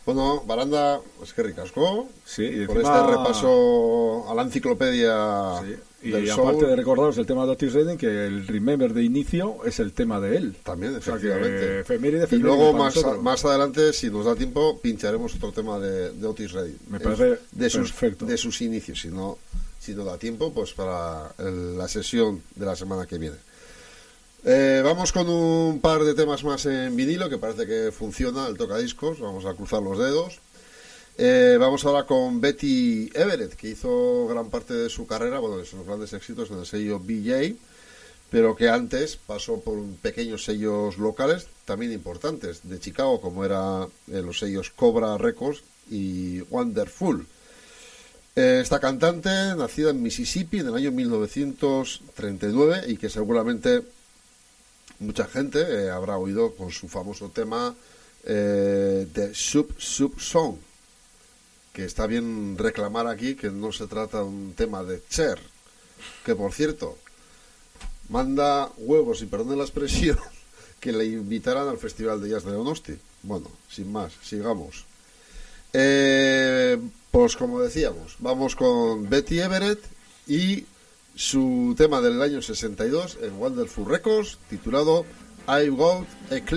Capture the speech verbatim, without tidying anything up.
Bueno, Baranda, es que ricasco. Sí, y por encima... este repaso a la enciclopedia. Sí. Y del aparte soul. de recordaros el tema de Otis Redding, que el Remember de inicio es el tema de él. También, O sea efectivamente. que efeméride, Y efeméride luego para más, nosotros. más adelante, si nos da tiempo, pincharemos otro tema de, de Otis Redding. Me parece de sus, perfecto. de sus inicios. Si no, si no da tiempo, pues para el- la sesión de la semana que viene. Eh, vamos con un par de temas más en vinilo, que parece que funciona el tocadiscos. Vamos a cruzar los dedos. Eh, vamos ahora con Betty Everett, que hizo gran parte de su carrera, bueno, de sus grandes éxitos en el sello B J, pero que antes pasó por pequeños sellos locales, también importantes, de Chicago, como eran eh, los sellos Cobra Records y Wonderful. Eh, esta cantante, nacida en Mississippi en el año mil novecientos treinta y nueve, y que seguramente mucha gente eh, habrá oído con su famoso tema eh, The Sub Sub Song, que está bien reclamar aquí que no se trata de un tema de Cher, que por cierto manda huevos, y perdón la expresión, que le invitaran al Festival de Jazz de Donosti. Bueno, sin más, sigamos. Eh, pues como decíamos, vamos con Betty Everett y su tema del año sesenta y dos en Wonderful Records, titulado I've Got a Claim.